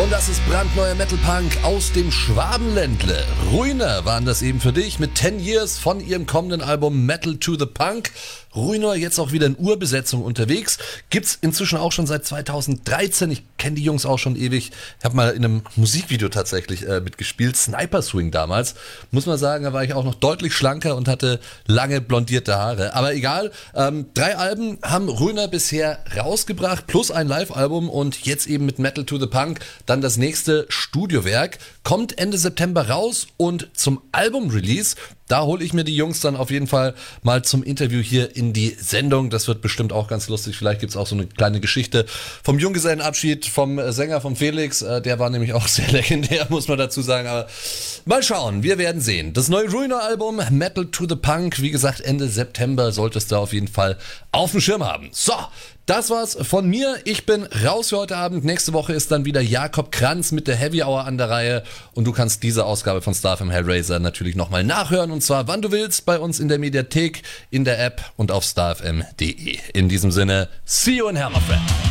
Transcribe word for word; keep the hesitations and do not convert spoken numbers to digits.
Und das ist brandneuer Metal Punk aus dem Schwabenländle. Ruiner waren das eben für dich mit ten Years von ihrem kommenden Album Metal to the Punk. Ruiner jetzt auch wieder in Urbesetzung unterwegs. Gibt's inzwischen auch schon seit zweitausenddreizehn. Ich kenne die Jungs auch schon ewig. Ich habe mal in einem Musikvideo tatsächlich äh, mitgespielt. Sniper Swing damals. Muss man sagen, da war ich auch noch deutlich schlanker und hatte lange blondierte Haare. Aber egal. Ähm, drei Alben haben Ruiner bisher rausgebracht. Plus ein Live-Album und jetzt eben mit Metal to the Punk. Dann das nächste Studiowerk. Kommt Ende September raus und zum Album-Release, da hole ich mir die Jungs dann auf jeden Fall mal zum Interview hier in die Sendung. Das wird bestimmt auch ganz lustig. Vielleicht gibt's auch so eine kleine Geschichte vom Junggesellenabschied vom Sänger, vom Felix. Der war nämlich auch sehr legendär, muss man dazu sagen. Aber mal schauen, wir werden sehen. Das neue Ruiner-Album, Metal to the Punk, wie gesagt, Ende September solltest du auf jeden Fall auf dem Schirm haben. So, das war's von mir. Ich bin raus für heute Abend. Nächste Woche ist dann wieder Jakob Kranz mit der Heavy Hour an der Reihe. Und du kannst diese Ausgabe von Star F M Hellraiser natürlich nochmal nachhören. Und zwar wann du willst, bei uns in der Mediathek, in der App und auf star f m punkt d e. In diesem Sinne, see you in hell, my friend.